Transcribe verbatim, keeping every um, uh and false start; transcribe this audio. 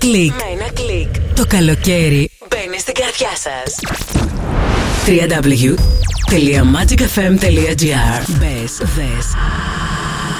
κλικ. Με ένα κλικ. Το καλοκαίρι μπαίνει στην καρδιά σας. double-u double-u double-u τελεία magic f m τελεία g r. Μπες, δες